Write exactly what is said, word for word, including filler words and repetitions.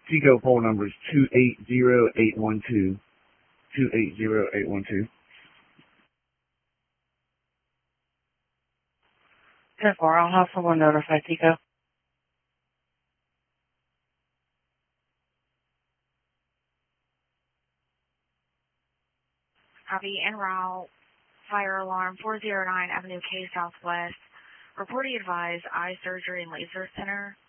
Tico poll number is two eight zero eight one two. two eight zero eight one two. ten four, I'll have someone notify Tico. Copy, en route, fire alarm four zero nine Avenue K Southwest. Reporting advised eye surgery and laser center.